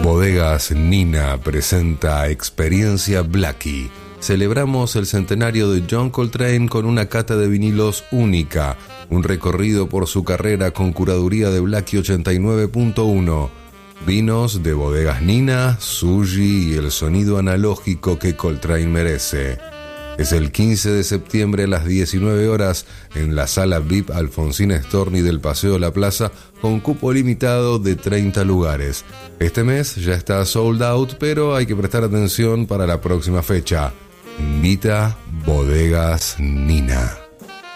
Bodegas Nina presenta Experiencia Blackie. Celebramos el centenario de John Coltrane con una cata de vinilos única, un recorrido por su carrera con curaduría de Blackie 89.1. Vinos de Bodegas Nina, Sushi y el sonido analógico que Coltrane merece. Es el 15 de septiembre a las 19 horas en la sala VIP Alfonsín Storni del Paseo La Plaza con cupo limitado de 30 lugares. Este mes ya está sold out, pero hay que prestar atención para la próxima fecha. Invita Bodegas Nina.